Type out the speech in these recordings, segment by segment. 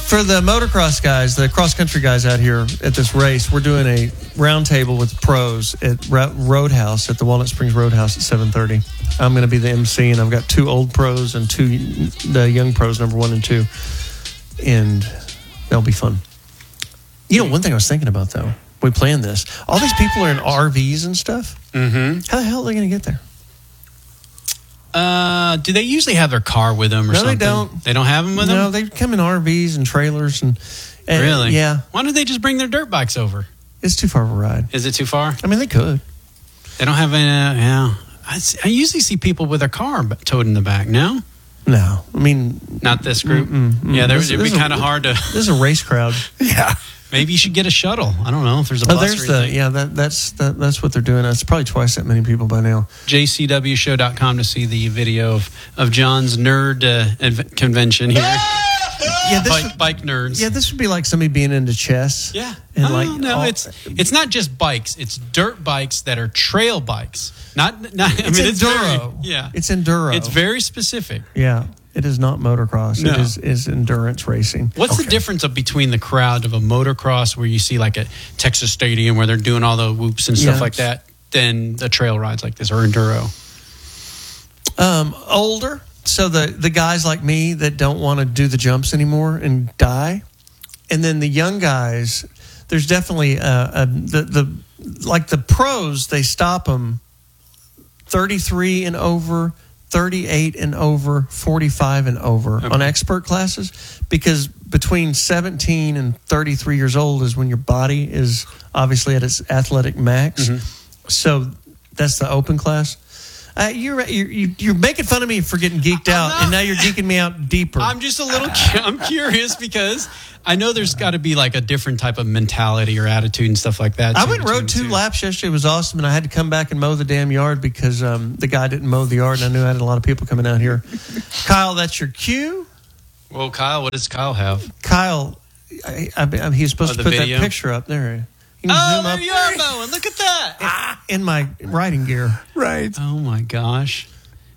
For the motocross guys, the cross-country guys out here at this race, we're doing a roundtable with pros at Roadhouse, at the Walnut Springs Roadhouse at 7:30. I'm going to be the MC, and I've got 2 old pros and 2 the young pros, number 1 and 2. And that'll be fun. You know, one thing I was thinking about, though, we planned this. All these people are in RVs and stuff. Mm-hmm. How the hell are they going to get there? Do they usually have their car with them or something? No, they don't. They don't have them with them? No, they come in RVs and trailers. And really? Yeah. Why don't they just bring their dirt bikes over? It's too far of a ride. Is it too far? I mean, they could. They don't have any, yeah. I usually see people with their car towed in the back, no? No. I mean... Not this group? Yeah, it'd be kind of hard to... This is a race crowd. Yeah. Maybe you should get a shuttle. I don't know if there's a bus there's or anything. Yeah, that's what they're doing. It's probably twice that many people by now. JCWshow.com to see the video of John's nerd convention here. Yeah, bike nerds. Yeah, this would be like somebody being into chess. Yeah. And no, it's not just bikes. It's dirt bikes that are trail bikes. It's enduro. It's enduro. It's very specific. Yeah. It is not motocross. No. It is endurance racing. What's the difference between the crowd of a motocross where you see like a Texas Stadium where they're doing all the whoops and stuff like that than the trail rides like this or enduro? Older. So the guys like me that don't want to do the jumps anymore and die. And then the young guys, there's definitely the pros, they stop them 33 and over, 38 and over, 45 and over on expert classes, because between 17 and 33 years old is when your body is obviously at its athletic max. Mm-hmm. So that's the open class. You're making fun of me for getting geeked out, and now you're geeking me out deeper. I'm just a little I'm curious because I know there's got to be like a different type of mentality or attitude and stuff like that. I went and rode 2 laps yesterday. It was awesome, and I had to come back and mow the damn yard because the guy didn't mow the yard, and I knew I had a lot of people coming out here. Kyle, that's your cue. Well, Kyle, what does Kyle have? Kyle, he's supposed to put video? that picture up there. There you are, Bowen. Look at that. In my riding gear. Right. Oh, my gosh.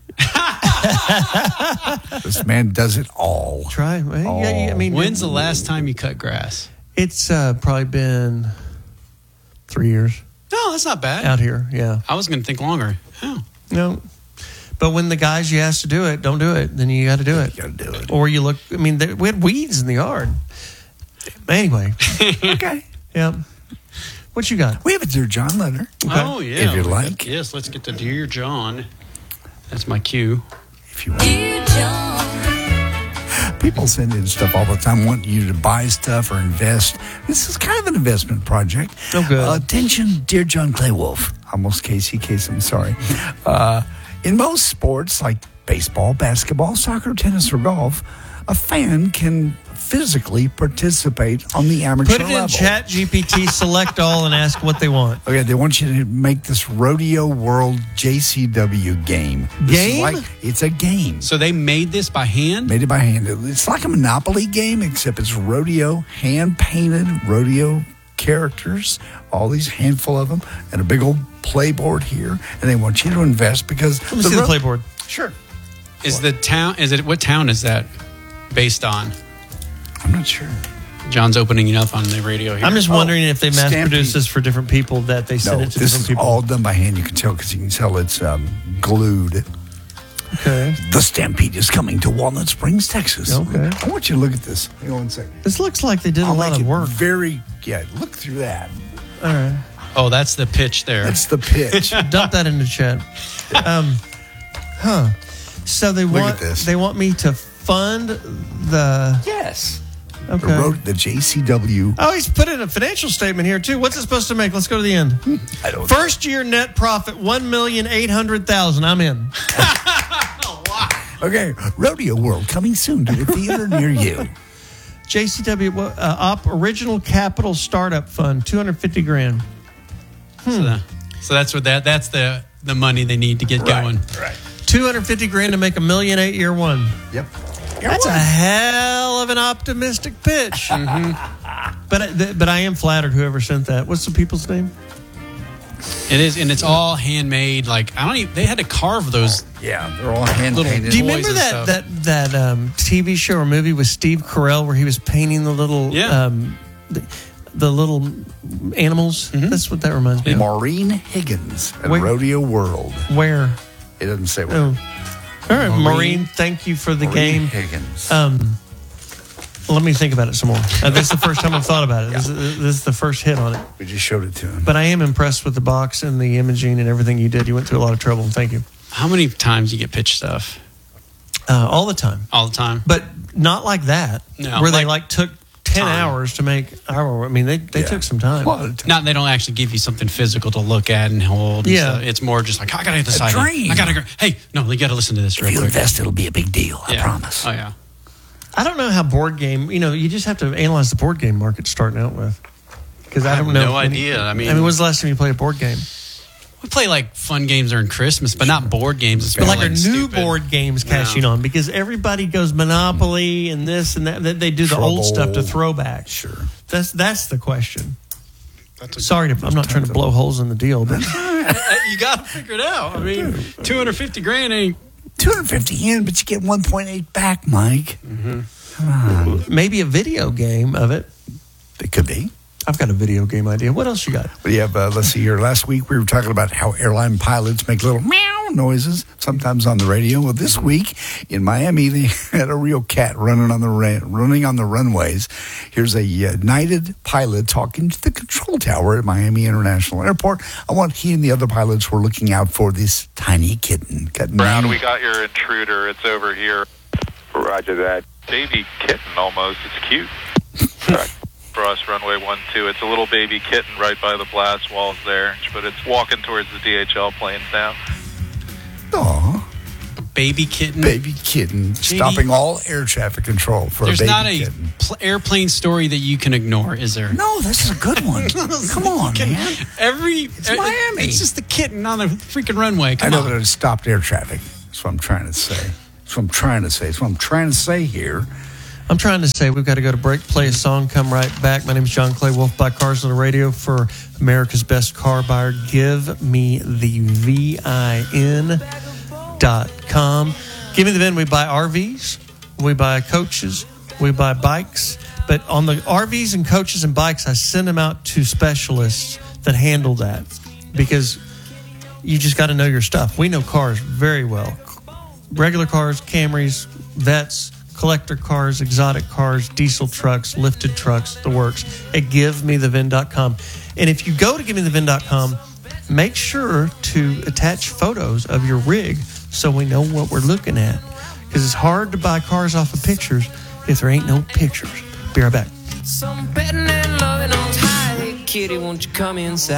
This man does it all. Try. I mean, when's the last time you cut grass? It's probably been 3 years. No, that's not bad. Out here, yeah. I was going to think longer. Oh. No. But when the guys you ask to do it, don't do it, then you got to do it. You got to do it. Or you look, I mean, we had weeds in the yard. Anyway. Okay. Yeah. What you got? We have a Dear John letter. Okay. Oh, yeah. If you like. Yes, let's get to Dear John. That's my cue. If you want. Dear John. People send in stuff all the time, want you to buy stuff or invest. This is kind of an investment project. Oh, good. Attention, Dear John Clay Wolf. Almost Casey Kasem, sorry. In most sports like baseball, basketball, soccer, tennis, or golf, a fan can physically participate on the amateur level. Put it in Chat GPT, select all, and ask what they want. Okay, they want you to make this Rodeo World JCW game. It's a game. So they made this by hand? Made it by hand. It's like a Monopoly game, except it's rodeo, hand-painted rodeo characters, all these handful of them, and a big old playboard here. And they want you to invest because... Let me see the playboard. Sure. What town is that based on? I'm not sure. John's opening it up on the radio here. I'm just wondering if they mass produce this for different people, that they send it to different people. This is all done by hand. You can tell because you can tell it's glued. Okay. The Stampede is coming to Walnut Springs, Texas. Okay. I want you to look at this. Hang on one second. This looks like they did a lot of work. Look through that. All right. Oh, that's the pitch there. That's the pitch. Dump that into chat. So they want me to fund the... Yes. Okay. The JCW. Oh, he's put in a financial statement here, too. What's it supposed to make? Let's go to the end. I don't know. First year net profit, $1,800,000. I'm in. Oh, wow. Okay, Rodeo World coming soon to a theater near you. JCW original capital startup fund, $250,000. So that's what that's the money they need to get going. Right. $250,000 to make $1 million year one. Yep. That's a hell of an optimistic pitch. Mm-hmm. But I am flattered whoever sent that. What's the people's name? It is, and it's all handmade. Like they had to carve those. Yeah, they're all hand painted. Do you remember that TV show or movie with Steve Carell where he was painting the little the little animals? Mm-hmm. That's what that reminds me of. Maureen Higgins at Rodeo World. Where? It doesn't say where. Oh. All right, Maureen, thank you for the game. Higgins. Let me think about it some more. This is the first time I've thought about it. Yeah. This is the first hit on it. We just showed it to him. But I am impressed with the box and the imaging and everything you did. You went through a lot of trouble. Thank you. How many times do you get pitched stuff? All the time. All the time. But not like that. No, where they took 10 hours to make our. I mean, they took some time. Not they don't actually give you something physical to look at and hold. And stuff. It's more just like, I got to decide. I got to. Hey, no, you got to listen to this real quick. If you invest, it'll be a big deal. I promise. Oh yeah. I don't know how board game. You just have to analyze the board game market starting out with. Because I don't know. No idea. I mean, when's the last time you played a board game? We play like fun games during Christmas, but not board games. But like our new board games cashing on because everybody goes Monopoly and this and that. They do the old stuff to throwback. Sure. That's the question. Sorry, I'm not trying to blow holes in the deal, but you got to figure it out. I mean, $250,000 ain't. 250 in, but you get 1.8 back, Mike. Mm-hmm. Come on. Maybe a video game of it. It could be. I've got a video game idea. What else you got? Well, yeah, let's see here. Last week we were talking about how airline pilots make little meow noises, sometimes on the radio. Well, this week in Miami, they had a real cat running on the runways. Here's a United pilot talking to the control tower at Miami International Airport. I want he and the other pilots were looking out for this tiny kitten. Brown, we got your intruder. It's over here. Roger that. Baby kitten almost. It's cute. Cross runway 12. It's a little baby kitten right by the blast walls there, but it's walking towards the DHL planes now. Aw. Baby kitten? Baby kitten. Stopping all air traffic control for a baby kitten. There's not a airplane story that you can ignore, is there? No, this is a good one. Come on, man. It's Miami. It's just the kitten on the freaking runway. I know that it stopped air traffic. That's what I'm trying to say. That's what I'm trying to say here. I'm trying to say we've got to go to break, play a song, come right back. My name is John Clay Wolf, Buy Cars on the Radio for America's Best Car Buyer. Give me the VIN.com. Give me the VIN. We buy RVs, we buy coaches, we buy bikes. But on the RVs and coaches and bikes, I send them out to specialists that handle that because you just got to know your stuff. We know cars very well. Regular cars, Camrys, Vets, collector cars, exotic cars, diesel trucks, lifted trucks, the works at GiveMeTheVin.com. And if you go to GiveMeTheVin.com, make sure to attach photos of your rig so we know what we're looking at. Because it's hard to buy cars off of pictures if there ain't no pictures. Be right back. Some betting and loving on high. Hey, kitty, won't you come inside?